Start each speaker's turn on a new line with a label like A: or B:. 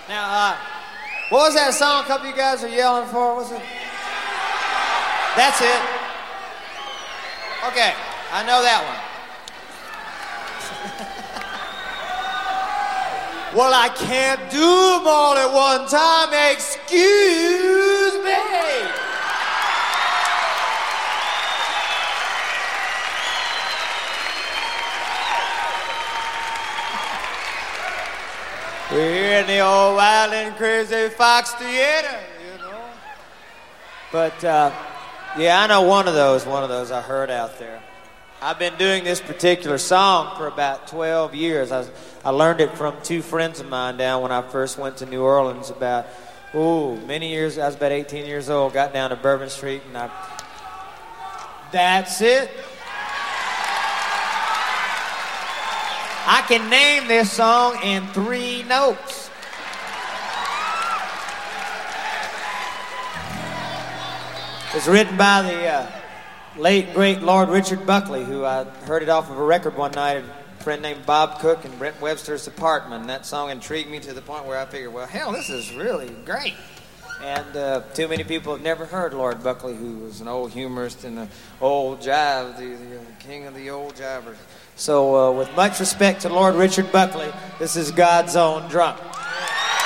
A: Now, what was that song a couple of you guys are yelling for? What was it? That's it. Okay, I know that one. Well, I can't do them all at one time. Excuse me. We're in the old wild and crazy Fox Theater, you know. But, yeah, I know one of those I heard out there. I've been doing this particular song for about 12 years. I learned it from two friends of mine down when I first went to New Orleans about, many years. I was about 18 years old, got down to Bourbon Street, and that's it. I can name this song in 3 notes. It's written by the late, great Lord Richard Buckley, who I heard it off of a record one night, a friend named Bob Cook in Brent Webster's apartment. And that song intrigued me to the point where I figured, well, hell, this is really great. And too many people have never heard Lord Buckley, who was an old humorist and an old jive, the king of the old jivers. So with much respect to Lord Richard Buckley, this is God's Own Drunk.